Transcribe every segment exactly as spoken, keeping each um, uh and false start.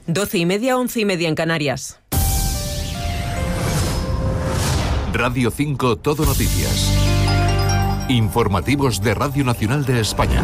Doce y media, once y media en Canarias. Radio cinco Todo Noticias. Informativos de Radio Nacional de España.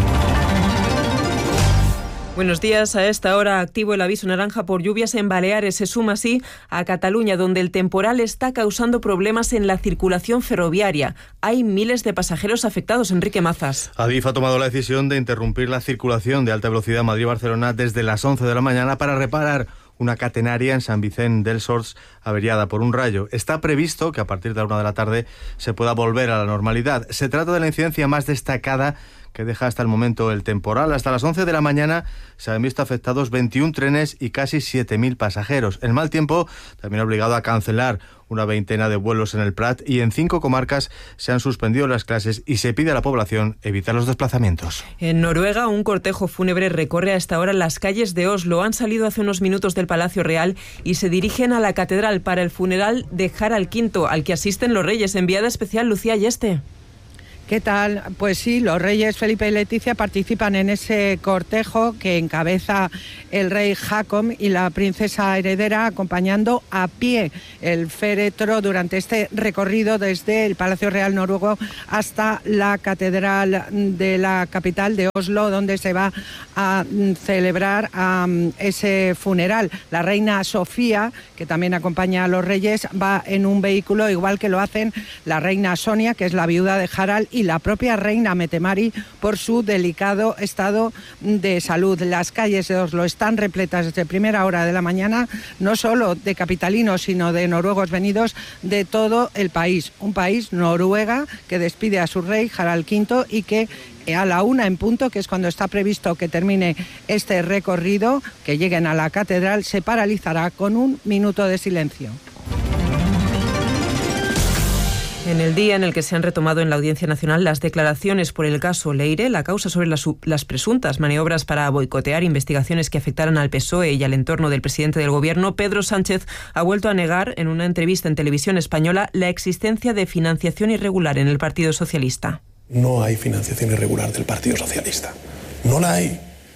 Buenos días. A esta hora activo el aviso naranja por lluvias en Baleares. Se suma así a Cataluña, donde el temporal está causando problemas en la circulación ferroviaria. Hay miles de pasajeros afectados. Enrique Mazas. Adif ha tomado la decisión de interrumpir la circulación de alta velocidad Madrid-Barcelona desde las once de la mañana para reparar una catenaria en San Vicente del Sors averiada por un rayo. Está previsto que a partir de la una de la tarde se pueda volver a la normalidad. Se trata de la incidencia más destacada que deja hasta el momento el temporal. Hasta las once de la mañana se han visto afectados veintiún trenes y casi siete mil pasajeros. El mal tiempo también ha obligado a cancelar una veintena de vuelos en el Prat y en cinco comarcas se han suspendido las clases y se pide a la población evitar los desplazamientos. En Noruega, un cortejo fúnebre recorre a esta hora las calles de Oslo. Han salido hace unos minutos del Palacio Real y se dirigen a la catedral para el funeral de Harald quinto, al que asisten los reyes. Enviada especial Lucía Yeste. ¿Qué tal? Pues sí, los reyes Felipe y Leticia participan en ese cortejo que encabeza el rey Jacob y la princesa heredera, acompañando a pie el féretro durante este recorrido desde el Palacio Real noruego hasta la catedral de la capital de Oslo, donde se va a celebrar um, ese funeral. La reina Sofía, que también acompaña a los reyes, va en un vehículo, igual que lo hacen la reina Sonia, que es la viuda de Harald, y la propia reina Mette-Marit por su delicado estado de salud. Las calles de Oslo están repletas desde primera hora de la mañana, no solo de capitalinos, sino de noruegos venidos de todo el país. Un país, Noruega, que despide a su rey Harald quinto y que a la una en punto, que es cuando está previsto que termine este recorrido, que lleguen a la catedral, se paralizará con un minuto de silencio. En el día en el que se han retomado en la Audiencia Nacional las declaraciones por el caso Leire, la causa sobre las, las presuntas maniobras para boicotear investigaciones que afectaran al P S O E y al entorno del presidente del Gobierno, Pedro Sánchez ha vuelto a negar en una entrevista en Televisión Española la existencia de financiación irregular en el Partido Socialista. No hay financiación irregular del Partido Socialista. No la hay.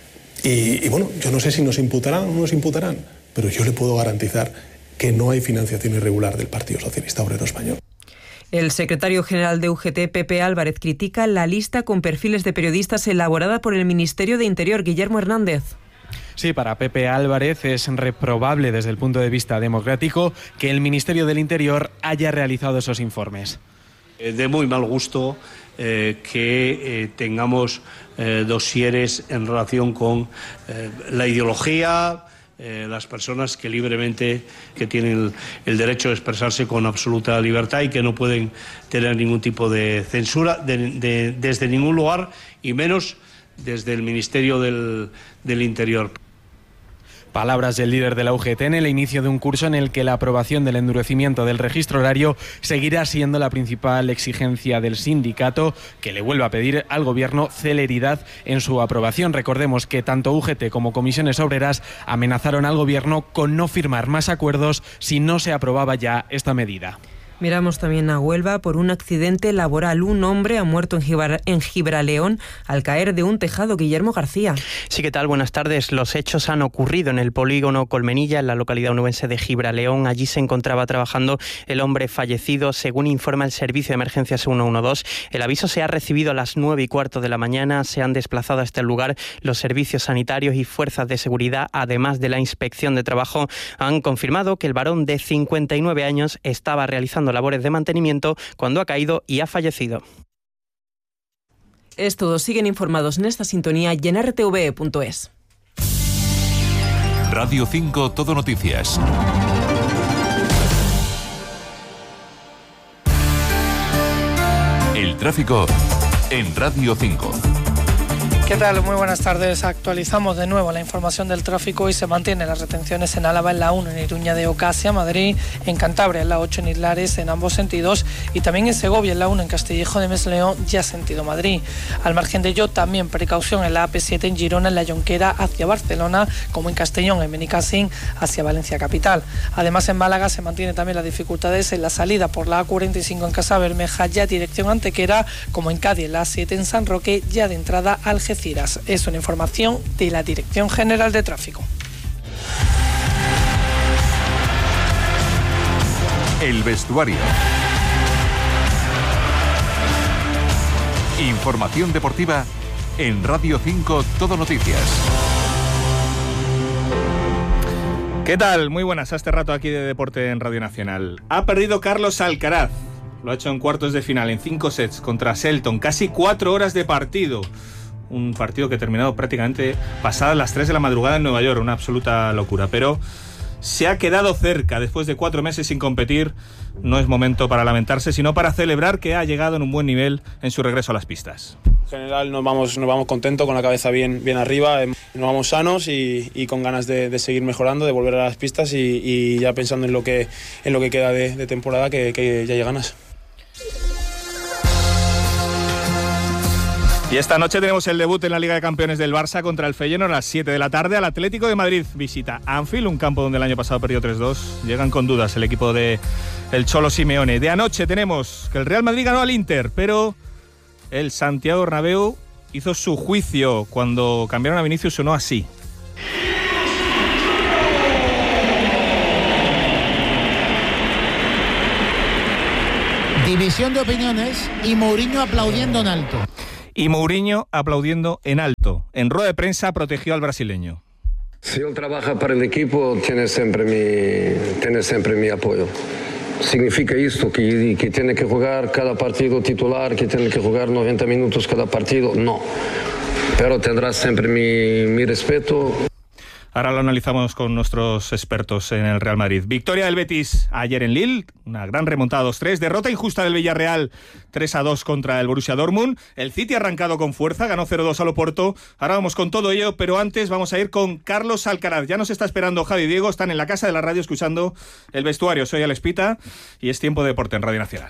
Y, y bueno, yo no sé si nos imputarán o no nos imputarán, pero yo le puedo garantizar que no hay financiación irregular del Partido Socialista Obrero Español. El secretario general de U G T, Pepe Álvarez, critica la lista con perfiles de periodistas elaborada por el Ministerio de Interior. Guillermo Hernández. Sí, para Pepe Álvarez es reprobable desde el punto de vista democrático que el Ministerio del Interior haya realizado esos informes. De muy mal gusto eh, que eh, tengamos eh, dosieres en relación con eh, la ideología, Eh, las personas que libremente que tienen el, el derecho de expresarse con absoluta libertad y que no pueden tener ningún tipo de censura de, de, desde ningún lugar y menos desde el Ministerio del, del Interior. Palabras del líder de la U G T en el inicio de un curso en el que la aprobación del endurecimiento del registro horario seguirá siendo la principal exigencia del sindicato, que le vuelve a pedir al Gobierno celeridad en su aprobación. Recordemos que tanto U G T como comisiones obreras amenazaron al Gobierno con no firmar más acuerdos si no se aprobaba ya esta medida. Miramos también a Huelva por un accidente laboral. Un hombre ha muerto en, Gibra, en Gibraleón al caer de un tejado. Guillermo García. Sí, ¿qué tal? Buenas tardes. Los hechos han ocurrido en el polígono Colmenilla, en la localidad onubense de Gibraleón. Allí se encontraba trabajando el hombre fallecido, según informa el Servicio de Emergencias ciento doce. El aviso se ha recibido a las nueve y cuarto de la mañana. Se han desplazado a este lugar los servicios sanitarios y fuerzas de seguridad, además de la inspección de trabajo. Han confirmado que el varón de cincuenta y nueve años estaba realizando labores de mantenimiento cuando ha caído y ha fallecido. Es todo. Siguen informados en esta sintonía y en R T V E punto es. Radio cinco Todo Noticias. El tráfico en Radio cinco. ¿Qué tal? Muy buenas tardes. Actualizamos de nuevo la información del tráfico y se mantienen las retenciones en Álava en la uno, en Iruña de Oca hacia Madrid, en Cantabria en la ocho en Islares en ambos sentidos y también en Segovia en la uno en Castillejo de Mesleón ya sentido Madrid. Al margen de ello también precaución en la A P siete en Girona en la Jonquera hacia Barcelona, como en Castellón en Benicàssim hacia Valencia capital. Además en Málaga se mantienen también las dificultades en la salida por la A cuarenta y cinco en Casabermeja ya dirección Antequera, como en Cádiz en la A siete en San Roque ya de entrada al Algeciras. Es una información de la Dirección General de Tráfico. El vestuario. Información deportiva en Radio cinco Todo Noticias. ¿Qué tal? Muy buenas a este rato aquí de Deporte en Radio Nacional. Ha perdido Carlos Alcaraz. Lo ha hecho en cuartos de final, en cinco sets contra Shelton. Casi cuatro horas de partido. Un partido que ha terminado prácticamente pasadas las tres de la madrugada en Nueva York. Una absoluta locura. Pero se ha quedado cerca después de cuatro meses sin competir. No es momento para lamentarse, sino para celebrar que ha llegado en un buen nivel en su regreso a las pistas. En general nos vamos, nos vamos contentos, con la cabeza bien, bien arriba, nos vamos sanos y, y con ganas de, de seguir mejorando, de volver a las pistas y, y ya pensando en lo que, en lo que queda de, de temporada, que, que ya hay ganas. Y esta noche tenemos el debut en la Liga de Campeones del Barça contra el Feyenoord a las siete de la tarde. Al Atlético de Madrid visita Anfield, un campo donde el año pasado perdió tres dos. Llegan con dudas el equipo de el Cholo Simeone. De anoche tenemos que el Real Madrid ganó al Inter, pero el Santiago Bernabéu hizo su juicio cuando cambiaron a Vinicius, sonó así. División de opiniones y Mourinho aplaudiendo en alto. Y Mourinho aplaudiendo en alto. En rueda de prensa protegió al brasileño. Si él trabaja para el equipo, tiene siempre mi, tiene siempre mi apoyo. Significa esto, que, que tiene que jugar cada partido titular, que tiene que jugar noventa minutos cada partido, no. Pero tendrá siempre mi, mi respeto. Ahora lo analizamos con nuestros expertos en el Real Madrid. Victoria del Betis ayer en Lille, una gran remontada dos tres. Derrota injusta del Villarreal tres a dos contra el Borussia Dortmund. El City ha arrancado con fuerza, ganó cero dos al Oporto. Ahora vamos con todo ello, pero antes vamos a ir con Carlos Alcaraz. Ya nos está esperando Javi y Diego, están en la casa de la radio escuchando el vestuario. Soy Alex Pita y es tiempo de deporte en Radio Nacional.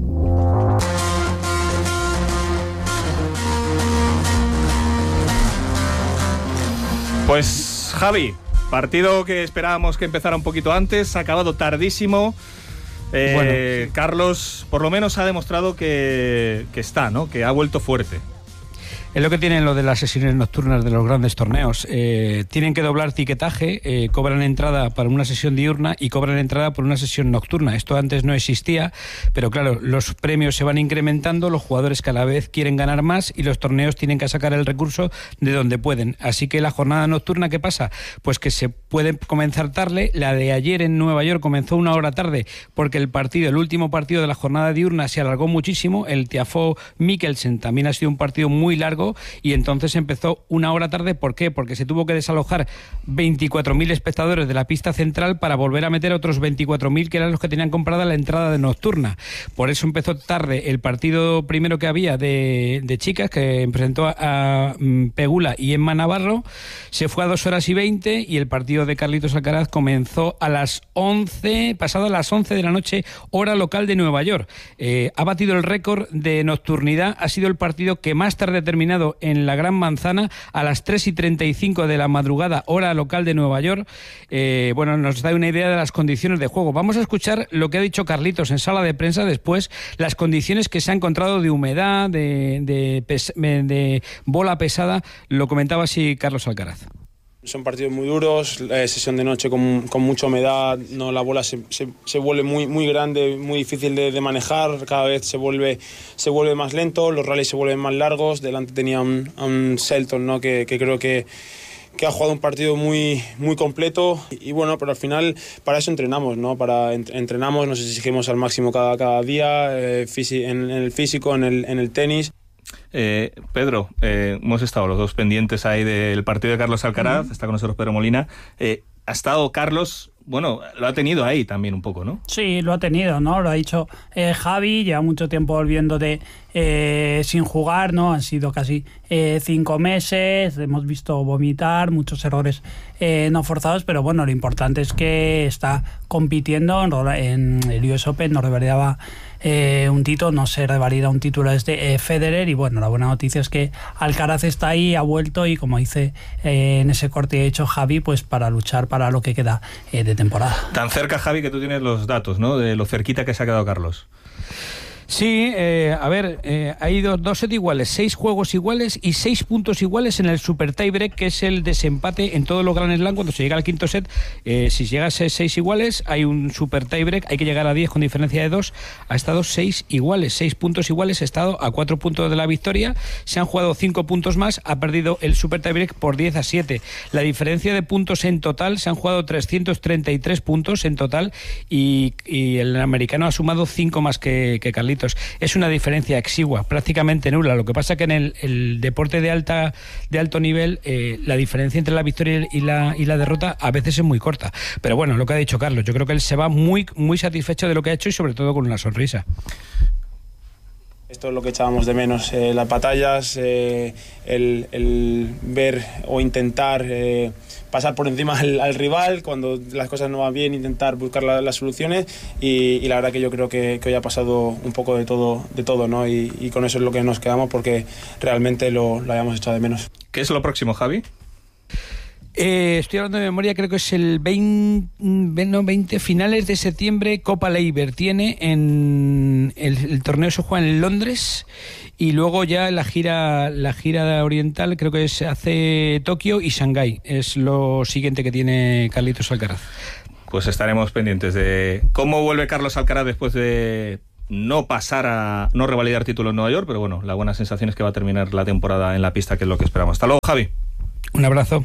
Pues Javi, partido que esperábamos que empezara un poquito antes, ha acabado tardísimo. Eh, bueno, sí. Carlos, por lo menos ha demostrado que, que está, ¿no? Que ha vuelto fuerte. Es lo que tienen lo de las sesiones nocturnas de los grandes torneos. Eh, tienen que doblar tiquetaje, eh, cobran entrada para una sesión diurna y cobran entrada por una sesión nocturna. Esto antes no existía, pero claro, los premios se van incrementando, los jugadores cada vez quieren ganar más y los torneos tienen que sacar el recurso de donde pueden. Así que la jornada nocturna, ¿qué pasa? Pues que se puede comenzar tarde. La de ayer en Nueva York comenzó una hora tarde porque el partido, el último partido de la jornada diurna se alargó muchísimo. El Tiafoe Mikkelsen también ha sido un partido muy largo y entonces empezó una hora tarde. ¿Por qué? Porque se tuvo que desalojar veinticuatro mil espectadores de la pista central para volver a meter a otros veinticuatro mil que eran los que tenían comprada la entrada de nocturna. Por eso empezó tarde el partido primero que había de, de chicas, que presentó a, a Pegula y Emma Navarro. Se fue a dos horas y veinte y el partido de Carlitos Alcaraz comenzó a las once, pasado las once de la noche, hora local de Nueva York. Eh, ha batido el récord de nocturnidad, ha sido el partido que más tarde ha terminado en la Gran Manzana a las tres y treinta y cinco de la madrugada, hora local de Nueva York. Eh, bueno, nos da una idea de las condiciones de juego. Vamos a escuchar lo que ha dicho Carlitos en sala de prensa después, las condiciones que se ha encontrado de humedad, de, de, pes, de bola pesada. Lo comentaba así Carlos Alcaraz. Son partidos muy duros, eh, sesión de noche con, con mucha humedad, no, la bola se, se, se vuelve muy, muy grande, muy difícil de, de manejar, cada vez se vuelve, se vuelve más lento, los rallies se vuelven más largos. Delante tenía un, un Shelton, ¿no? que, que creo que, que ha jugado un partido muy, muy completo y, y bueno, pero al final para eso entrenamos, ¿no? Para ent, entrenamos, nos exigimos al máximo cada, cada día, eh, fisi, en, en el físico, en el, en el tenis. Eh, Pedro, eh, hemos estado los dos pendientes ahí del partido de Carlos Alcaraz, uh-huh. Está con nosotros Pedro Molina. Eh, ha estado Carlos, bueno, lo ha tenido ahí también un poco, ¿no? Sí, lo ha tenido, ¿no? Lo ha dicho eh, Javi, lleva mucho tiempo volviendo de eh, sin jugar, ¿no? Han sido casi eh, cinco meses, hemos visto vomitar, muchos errores eh, no forzados, pero bueno, lo importante es que está compitiendo en, en el U S Open, nos revalidaba eh, un título, no se revalida un título desde eh, Federer y bueno, la buena noticia es que Alcaraz está ahí, ha vuelto y como dice eh, en ese corte que ha hecho Javi, pues para luchar para lo que queda eh, de temporada. Tan cerca, Javi, que tú tienes los datos, ¿no? De lo cerquita que se ha quedado Carlos. Sí, eh, a ver, eh, hay dos, dos sets iguales, seis juegos iguales y seis puntos iguales en el super tiebreak, que es el desempate en todos los Grand Slam. Cuando se llega al quinto set, eh, si llegas a seis iguales, hay un super tiebreak, hay que llegar a diez con diferencia de dos. Ha estado seis iguales, seis puntos iguales, ha estado a cuatro puntos de la victoria. Se han jugado cinco puntos más, ha perdido el super tiebreak por diez a siete. La diferencia de puntos en total, se han jugado trescientos treinta y tres puntos en total y, y el americano ha sumado cinco más que, que Carlitos. Es una diferencia exigua, prácticamente nula. Lo que pasa que en el, el deporte de alta de alto nivel eh, la diferencia entre la victoria y la, y la derrota a veces es muy corta. Pero bueno, lo que ha dicho Carlos, yo creo que él se va muy, muy satisfecho de lo que ha hecho y sobre todo con una sonrisa. Esto es lo que echábamos de menos, eh, las batallas, eh, el, el ver o intentar eh, pasar por encima al, al rival, cuando las cosas no van bien, intentar buscar la, las soluciones y, y la verdad que yo creo que, que hoy ha pasado un poco de todo, de todo, ¿no? Y, y con eso es lo que nos quedamos porque realmente lo, lo habíamos echado de menos. ¿Qué es lo próximo, Javi? Eh, estoy hablando de memoria, creo que es el veinte, no, veinte finales de septiembre. Copa Leiber tiene en el, el torneo se juega en Londres y luego ya la gira la gira oriental creo que se hace Tokio y Shanghái. Es lo siguiente que tiene Carlitos Alcaraz. Pues estaremos pendientes de cómo vuelve Carlos Alcaraz después de no pasar a no revalidar título en Nueva York, pero bueno, la buena sensación es que va a terminar la temporada en la pista, que es lo que esperamos. Hasta luego, Javi. Un abrazo.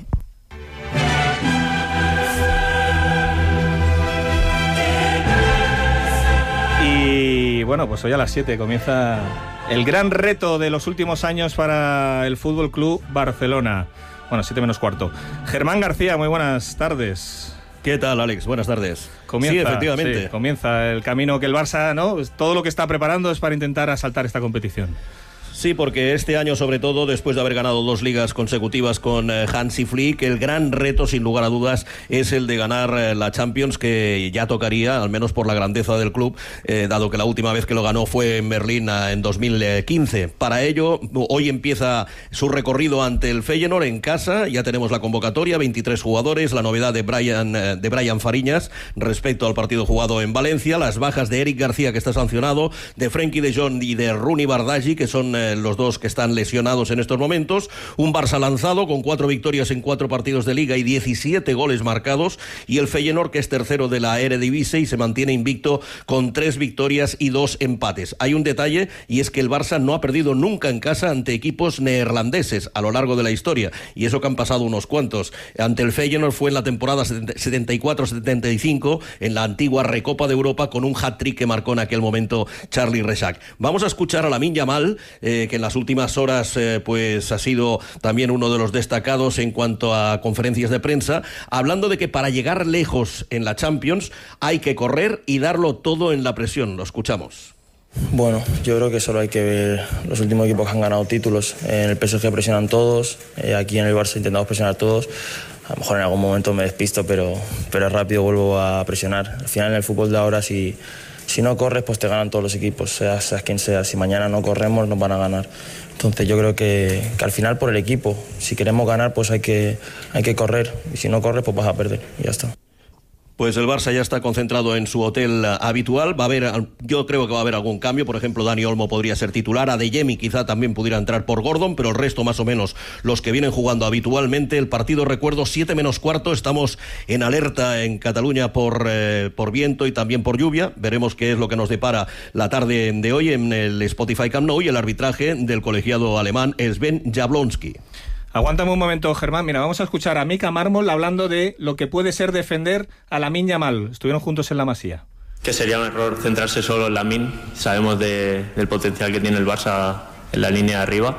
Y bueno, pues hoy a las siete comienza el gran reto de los últimos años para el F C Barcelona. Bueno, siete menos cuarto. Germán García, muy buenas tardes. ¿Qué tal, Alex? Buenas tardes. Comienza, sí, efectivamente. Sí, comienza el camino que el Barça, ¿no? Todo lo que está preparando es para intentar asaltar esta competición. Sí, porque este año, sobre todo, después de haber ganado dos ligas consecutivas con eh, Hansi Flick, el gran reto, sin lugar a dudas, es el de ganar eh, la Champions, que ya tocaría, al menos por la grandeza del club, eh, dado que la última vez que lo ganó fue en Berlín eh, en dos mil quince. Para ello, hoy empieza su recorrido ante el Feyenoord en casa. Ya tenemos la convocatoria, veintitrés jugadores, la novedad de Brian, eh, de Brian Fariñas respecto al partido jugado en Valencia, las bajas de Eric García, que está sancionado, de Frenkie de Jong y de Rooney Bardghji, que son eh, los dos que están lesionados en estos momentos. Un Barça lanzado con cuatro victorias en cuatro partidos de Liga y diecisiete goles marcados, y el Feyenoord, que es tercero de la Eredivisie y se mantiene invicto con tres victorias y dos empates. Hay un detalle, y es que el Barça no ha perdido nunca en casa ante equipos neerlandeses a lo largo de la historia, y eso que han pasado unos cuantos. Ante el Feyenoord fue en la temporada setenta y cuatro setenta y cinco, en la antigua Recopa de Europa, con un hat-trick que marcó en aquel momento Charlie Rexach. Vamos a escuchar a Lamine Yamal, eh, que en las últimas horas eh, pues ha sido también uno de los destacados en cuanto a conferencias de prensa, hablando de que para llegar lejos en la Champions hay que correr y darlo todo en la presión. Lo escuchamos. Bueno, yo creo que solo hay que ver los últimos equipos que han ganado títulos. En el P S G presionan todos, eh, aquí en el Barça intentamos presionar todos. A lo mejor en algún momento me despisto, pero, pero rápido vuelvo a presionar. Al final, en el fútbol de ahora, si, si no corres, pues te ganan todos los equipos, seas, seas quien sea. Si mañana no corremos, nos van a ganar. Entonces yo creo que, que al final por el equipo, si queremos ganar, pues hay que, hay que correr. Y si no corres, pues vas a perder. Y ya está. Pues el Barça ya está concentrado en su hotel habitual. Va a haber, yo creo que va a haber algún cambio. Por ejemplo, Dani Olmo podría ser titular. Adeyemi quizá también pudiera entrar por Gordon, pero el resto más o menos los que vienen jugando habitualmente. El partido, recuerdo, siete menos cuarto. Estamos en alerta en Cataluña por, eh, por viento y también por lluvia. Veremos qué es lo que nos depara la tarde de hoy en el Spotify Camp Nou, y el arbitraje del colegiado alemán Sven Jablonski. Aguántame un momento, Germán. Mira, vamos a escuchar a Mika Mármol hablando de lo que puede ser defender a Lamine Yamal. Estuvieron juntos en la Masía. Que sería un error centrarse solo en Lamine. Sabemos de, del potencial que tiene el Barça en la línea de arriba,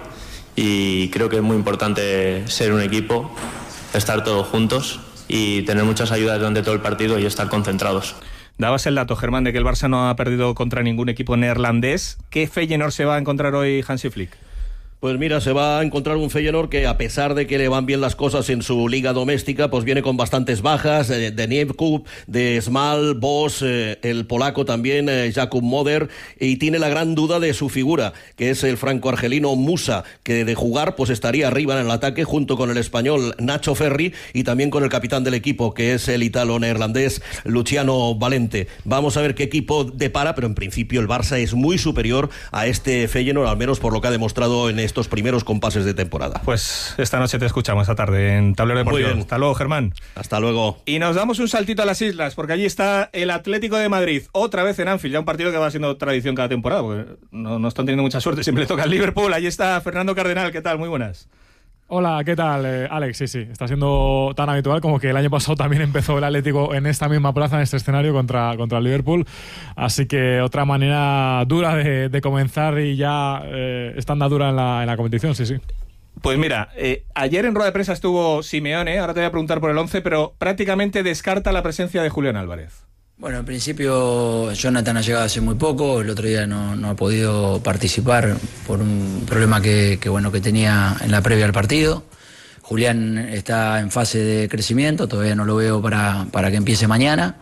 y creo que es muy importante ser un equipo, estar todos juntos y tener muchas ayudas durante todo el partido y estar concentrados. Dabas el dato, Germán, de que el Barça no ha perdido contra ningún equipo neerlandés. ¿Qué Feyenoord se va a encontrar hoy Hansi Flick? Pues mira, se va a encontrar un Feyenoord que, a pesar de que le van bien las cosas en su liga doméstica, pues viene con bastantes bajas, eh, de Nievkub, de Smal, Bosz, eh, el polaco también, eh, Jakub Moder, y tiene la gran duda de su figura, que es el franco-argelino Musa, que de jugar pues estaría arriba en el ataque junto con el español Nacho Ferri y también con el capitán del equipo, que es el italo-neerlandés Luciano Valente. Vamos a ver qué equipo depara, pero en principio el Barça es muy superior a este Feyenoord, al menos por lo que ha demostrado en estos primeros compases de temporada. Pues esta noche te escuchamos esta tarde en Tablero Deportivo. Muy bien. Hasta luego, Germán. Hasta luego. Y nos damos un saltito a las islas, porque allí está el Atlético de Madrid, otra vez en Anfield, ya un partido que va siendo tradición cada temporada, porque no, no están teniendo mucha suerte, siempre le toca al Liverpool. Allí está Fernando Cardenal, ¿qué tal? Muy buenas. Hola, ¿qué tal, eh, Alex? Sí, sí, está siendo tan habitual como que el año pasado también empezó el Atlético en esta misma plaza, en este escenario contra, contra el Liverpool, así que otra manera dura de, de comenzar y ya eh, está andadura en la, en la competición, sí, sí. Pues mira, eh, ayer en rueda de prensa estuvo Simeone, ahora te voy a preguntar por el once, pero prácticamente descarta la presencia de Julián Álvarez. Bueno, en principio Jonathan ha llegado hace muy poco, el otro día no, no ha podido participar por un problema que, que, bueno, que tenía en la previa al partido. Julián está en fase de crecimiento, todavía no lo veo para, para que empiece mañana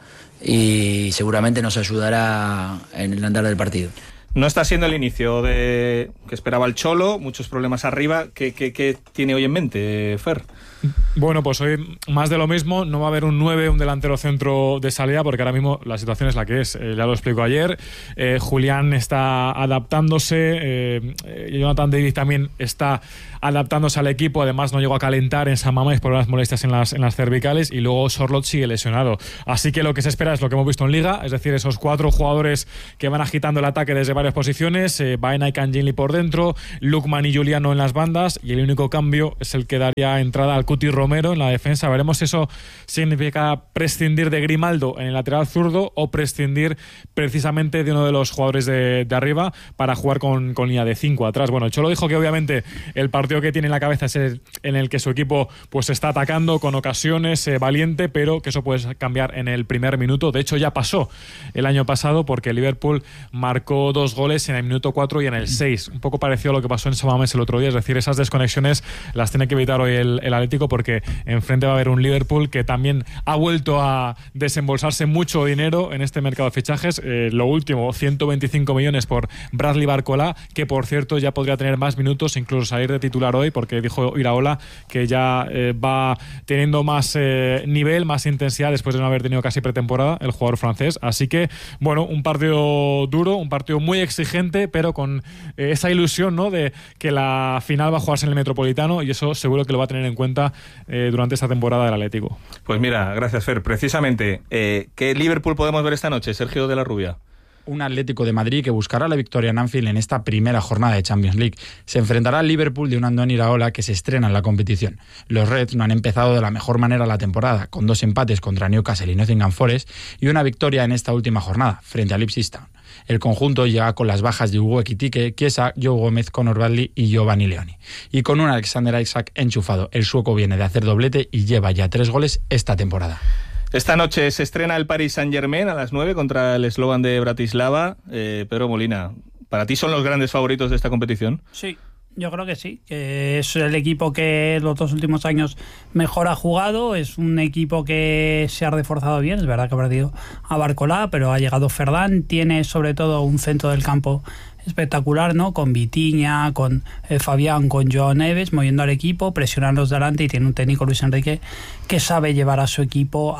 y seguramente nos ayudará en el andar del partido. No está siendo el inicio de que esperaba el Cholo, muchos problemas arriba. ¿Qué, qué, qué tiene hoy en mente, Fer? Bueno, pues hoy más de lo mismo, no va a haber un nueve, un delantero centro de salida, porque ahora mismo la situación es la que es, eh, ya lo explico ayer. Eh, Julián está adaptándose, eh, Jonathan David también está adaptándose al equipo, además no llegó a calentar en San Mamés por unas molestias en las, en las cervicales, y luego Sorloth sigue lesionado. Así que lo que se espera es lo que hemos visto en Liga, es decir, esos cuatro jugadores que van agitando el ataque desde varias posiciones, eh, Baena y Canginli por dentro, Lukman y Juliano en las bandas, y el único cambio es el que daría entrada al Cuti Romero en la defensa. Veremos si eso significa prescindir de Grimaldo en el lateral zurdo o prescindir precisamente de uno de los jugadores de, de arriba para jugar con, con línea de cinco atrás. Bueno, el Cholo dijo que obviamente el partido que tiene en la cabeza es el en el que su equipo pues está atacando con ocasiones, eh, valiente, pero que eso puede cambiar en el primer minuto. De hecho, ya pasó el año pasado porque el Liverpool marcó dos goles en el minuto cuatro y en el seis. Un poco parecido a lo que pasó en San Mamés el otro día, es decir, esas desconexiones las tiene que evitar hoy el, el Atlético, porque enfrente va a haber un Liverpool que también ha vuelto a desembolsarse mucho dinero en este mercado de fichajes. Eh, lo último, ciento veinticinco millones por Bradley Barcola, que por cierto ya podría tener más minutos, incluso salir de titular hoy, porque dijo Iraola que ya eh, va teniendo más eh, nivel, más intensidad después de no haber tenido casi pretemporada el jugador francés. Así que, bueno, un partido duro, un partido muy exigente, pero con eh, esa ilusión, ¿no?, de que la final va a jugarse en el Metropolitano, y eso seguro que lo va a tener en cuenta eh, durante esta temporada del Atlético. Pues mira, gracias, Fer. Precisamente, eh, ¿qué Liverpool podemos ver esta noche, Sergio de la Rubia? Un Atlético de Madrid que buscará la victoria en Anfield en esta primera jornada de Champions League. Se enfrentará al Liverpool de un Andoni Iraola que se estrena en la competición. Los Reds no han empezado de la mejor manera la temporada, con dos empates contra Newcastle y Nottingham Forest y una victoria en esta última jornada, frente al Ipswich Town. El conjunto llega con las bajas de Hugo Ekitike, Chiesa, Joe Gómez, Conor Bradley y Giovanni Leoni. Y con un Alexander Isak enchufado. El sueco viene de hacer doblete y lleva ya tres goles esta temporada. Esta noche se estrena el Paris Saint-Germain a las nueve contra el Slovan de Bratislava. Eh, Pedro Molina, ¿para ti son los grandes favoritos de esta competición? Sí, yo creo que sí, que es el equipo que los dos últimos años mejor ha jugado, es un equipo que se ha reforzado bien, es verdad que ha perdido a Barcola, pero ha llegado Ferdán, tiene sobre todo un centro del campo espectacular, ¿no? Con Vitinha, con eh, Fabián, con Joao Neves, moviendo al equipo, presionarlos delante, y tiene un técnico, Luis Enrique, que sabe llevar a su equipo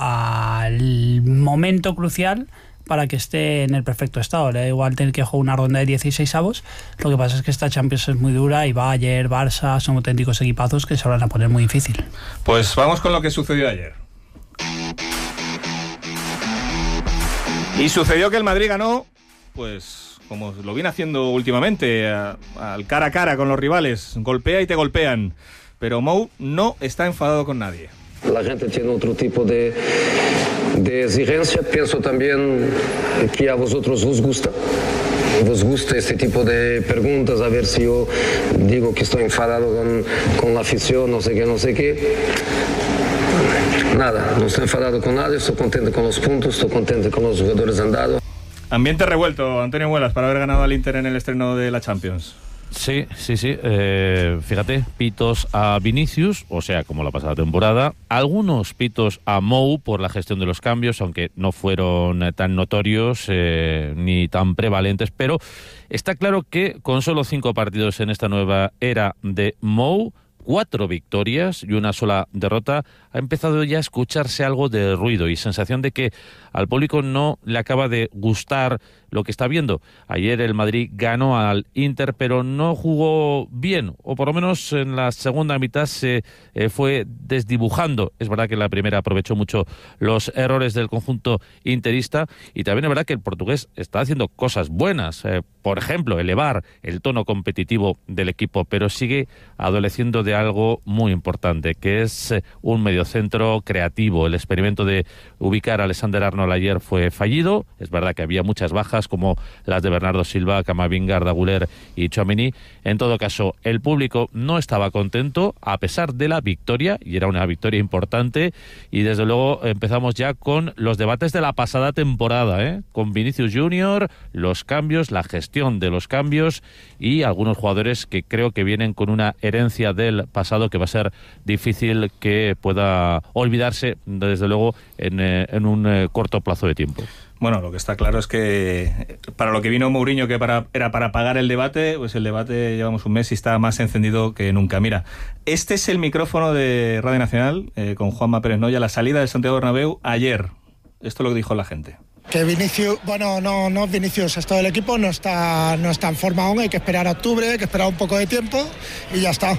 al momento crucial para que esté en el perfecto estado. Le da igual tener que jugar una ronda de dieciséis avos, lo que pasa es que esta Champions es muy dura, y Bayern, Barça, son auténticos equipazos que se van a poner muy difícil. Pues vamos con lo que sucedió ayer. Y sucedió que el Madrid ganó, pues como lo viene haciendo últimamente, a, al cara a cara con los rivales, golpea y te golpean. Pero Mou no está enfadado con nadie. La gente tiene otro tipo de, de exigencia. Pienso también que a vosotros os gusta. Os gusta este tipo de preguntas, a ver si yo digo que estoy enfadado con, con la afición, no sé qué, no sé qué. Nada, no estoy enfadado con nadie, estoy contento con los puntos, estoy contento con los jugadores andados. Ambiente revuelto, Antonio Muelas, para haber ganado al Inter en el estreno de la Champions. Sí, sí, sí. Eh, fíjate, pitos a Vinicius, o sea, como la pasada temporada. Algunos pitos a Mou por la gestión de los cambios, aunque no fueron eh, tan notorios eh, ni tan prevalentes. Pero está claro que con solo cinco partidos en esta nueva era de Mou, cuatro victorias y una sola derrota, ha empezado ya a escucharse algo de ruido y sensación de que al público no le acaba de gustar lo que está viendo. Ayer el Madrid ganó al Inter, pero no jugó bien, o por lo menos en la segunda mitad se eh, fue desdibujando. Es verdad que en la primera aprovechó mucho los errores del conjunto interista, y también es verdad que el portugués está haciendo cosas buenas, eh, por ejemplo, elevar el tono competitivo del equipo, pero sigue adoleciendo de algo muy importante, que es eh, un mediocentro creativo. El experimento de ubicar a Alexander Arnold ayer fue fallido. Es verdad que había muchas bajas, como las de Bernardo Silva, Camavinga, Arda Güler y Tchouaméni. En todo caso, el público no estaba contento a pesar de la victoria, y era una victoria importante, y desde luego empezamos ya con los debates de la pasada temporada, ¿eh? Con Vinicius Junior, los cambios, la gestión de los cambios y algunos jugadores que creo que vienen con una herencia del pasado que va a ser difícil que pueda olvidarse, desde luego, en, eh, en un eh, corto plazo de tiempo. Bueno, lo que está claro es que para lo que vino Mourinho, que para, era para apagar el debate, pues el debate llevamos un mes y está más encendido que nunca. Mira, este es el micrófono de Radio Nacional eh, con Juanma Pérez Noya, la salida del Santiago Bernabéu ayer. Esto es lo que dijo la gente. Que Vinicius, bueno, no, no Vinicius, es todo el equipo, no está, no está en forma aún, hay que esperar a octubre, hay que esperar un poco de tiempo y ya está.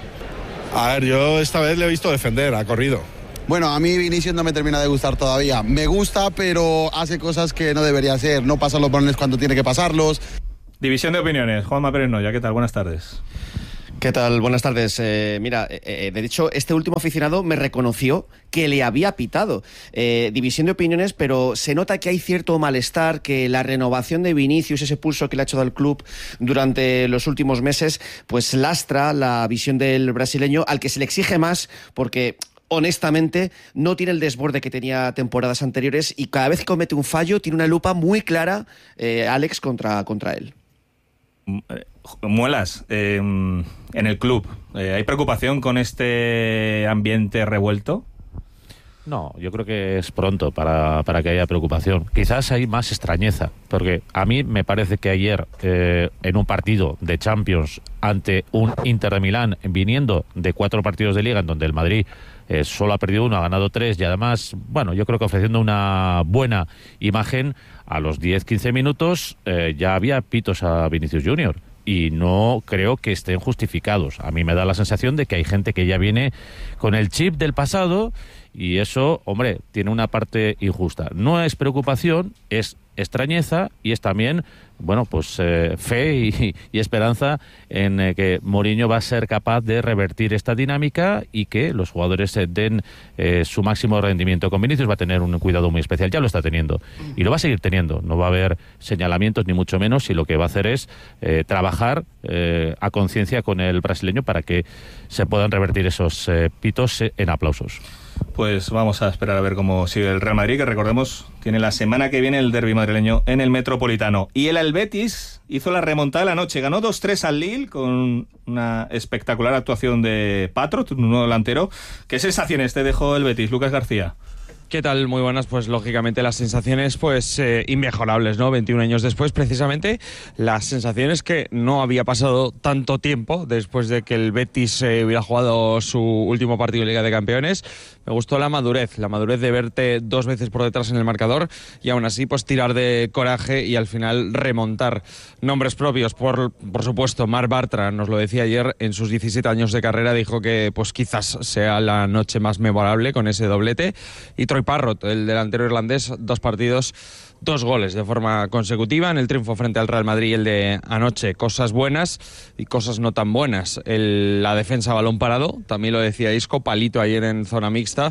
A ver, yo esta vez le he visto defender, ha corrido. Bueno, a mí Vinicius no me termina de gustar todavía. Me gusta, pero hace cosas que no debería hacer. No pasa los balones cuando tiene que pasarlos. División de opiniones. Juanma Pérez Noya, ¿qué tal? Buenas tardes. ¿Qué tal? Buenas tardes. Eh, mira, eh, de hecho, este último aficionado me reconoció que le había pitado. Eh, división de opiniones, pero se nota que hay cierto malestar, que la renovación de Vinicius, ese pulso que le ha hecho al club durante los últimos meses, pues lastra la visión del brasileño, al que se le exige más porque, honestamente, no tiene el desborde que tenía temporadas anteriores, y cada vez que comete un fallo tiene una lupa muy clara, eh, Alex, contra, contra él. Muelas, eh, en el club, eh, ¿hay preocupación con este ambiente revuelto? No, yo creo que es pronto para, para que haya preocupación. Quizás hay más extrañeza, porque a mí me parece que ayer, eh, en un partido de Champions ante un Inter de Milán, viniendo de cuatro partidos de Liga, en donde el Madrid eh, solo ha perdido uno, ha ganado tres, y además, bueno, yo creo que ofreciendo una buena imagen, a los diez quince minutos eh, ya había pitos a Vinicius Junior. Y no creo que estén justificados. A mí me da la sensación de que hay gente que ya viene con el chip del pasado, y eso, hombre, tiene una parte injusta. No es preocupación, es extrañeza, y es también, bueno, pues eh, fe y, y esperanza en eh, que Mourinho va a ser capaz de revertir esta dinámica y que los jugadores eh, den eh, su máximo rendimiento. Con Vinicius va a tener un cuidado muy especial, ya lo está teniendo y lo va a seguir teniendo. No va a haber señalamientos ni mucho menos, y lo que va a hacer es eh, trabajar eh, a conciencia con el brasileño para que se puedan revertir esos eh, pitos eh, en aplausos. Pues vamos a esperar a ver cómo sigue el Real Madrid, que recordemos tiene la semana que viene el derbi madrileño en el Metropolitano. Y el Betis hizo la remontada de la noche, ganó dos tres al Lille con una espectacular actuación de Patro, un nuevo delantero. ¿Qué sensaciones te dejó el Betis, Lucas García? ¿Qué tal? Muy buenas. Pues lógicamente las sensaciones pues eh, inmejorables, ¿no? veintiún años después, precisamente, las sensaciones que no había pasado tanto tiempo después de que el Betis eh, hubiera jugado su último partido en Liga de Campeones. Me gustó la madurez, la madurez de verte dos veces por detrás en el marcador y aún así pues tirar de coraje y al final remontar. Nombres propios, por, por supuesto, Marc Bartra nos lo decía ayer, en sus diecisiete años de carrera dijo que pues quizás sea la noche más memorable con ese doblete. Y Troy Parrott, el delantero irlandés, dos partidos, dos goles de forma consecutiva en el triunfo frente al Real Madrid y el de anoche. Cosas buenas y cosas no tan buenas. El, la defensa balón parado, también lo decía Isco, palito ayer en zona mixta.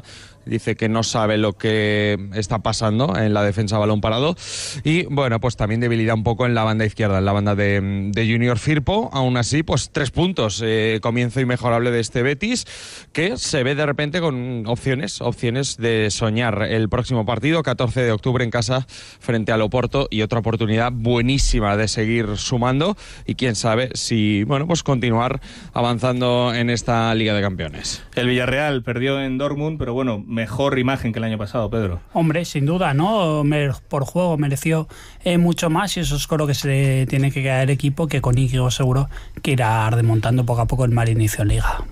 dice que no sabe lo que está pasando en la defensa balón parado. Y bueno, pues también debilidad un poco en la banda izquierda, en la banda de, de Junior Firpo. Aún así, pues tres puntos, eh, comienzo inmejorable de este Betis, que se ve de repente con opciones, opciones de soñar el próximo partido, catorce de octubre en casa frente al Oporto, y otra oportunidad buenísima de seguir sumando y quién sabe si, bueno, pues continuar avanzando en esta Liga de Campeones. El Villarreal perdió en Dortmund, pero bueno, mejor imagen que el año pasado, Pedro. Hombre, sin duda, ¿no? Por juego mereció eh, mucho más, y eso es con lo que se le tiene que quedar el equipo, que con Íñigo seguro que irá remontando poco a poco el mal inicio en Liga.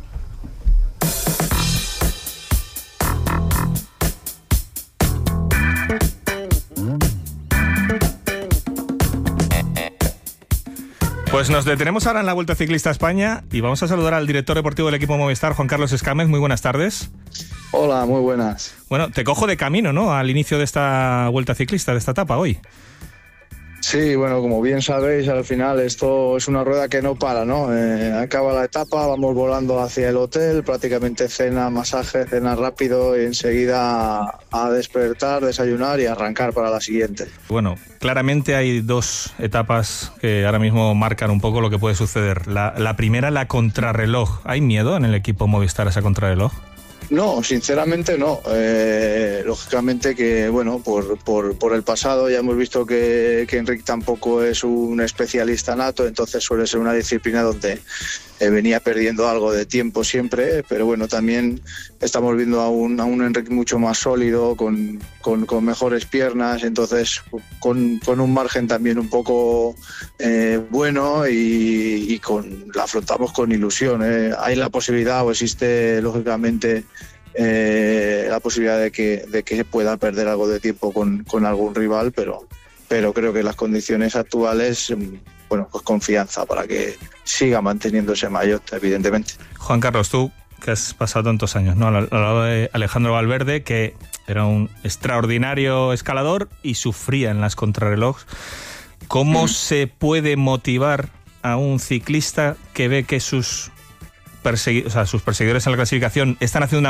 Pues nos detenemos ahora en la Vuelta Ciclista a España y vamos a saludar al director deportivo del equipo Movistar, Juan Carlos Escámez. Muy buenas tardes. Hola, muy buenas. Bueno, te cojo de camino, ¿no?, al inicio de esta Vuelta Ciclista, de esta etapa hoy. Sí, bueno, como bien sabéis, al final esto es una rueda que no para, ¿no? Eh, acaba la etapa, vamos volando hacia el hotel, prácticamente cena, masaje, cena rápido y enseguida a despertar, desayunar y arrancar para la siguiente. Bueno, claramente hay dos etapas que ahora mismo marcan un poco lo que puede suceder. La, la primera, la contrarreloj. ¿Hay miedo en el equipo Movistar a esa contrarreloj? No, sinceramente no. Eh, lógicamente que, bueno, por, por, por el pasado ya hemos visto que, que Enric tampoco es un especialista nato, entonces suele ser una disciplina donde eh, venía perdiendo algo de tiempo siempre, pero bueno, también estamos viendo a un, a un Enric mucho más sólido, con, con, con mejores piernas, entonces con, con un margen también un poco eh, bueno y, y con, la afrontamos con ilusión. Eh. Hay la posibilidad, o existe lógicamente Eh, la posibilidad de que, de que pueda perder algo de tiempo con, con algún rival, pero, pero creo que las condiciones actuales, bueno, pues confianza para que siga manteniendo ese maillot, evidentemente. Juan Carlos, tú que has pasado tantos años, ¿no?, al lado de Alejandro Valverde, que era un extraordinario escalador y sufría en las contrarrelojes, ¿cómo mm. se puede motivar a un ciclista que ve que sus Persegui- o sea, sus perseguidores en la clasificación están haciendo una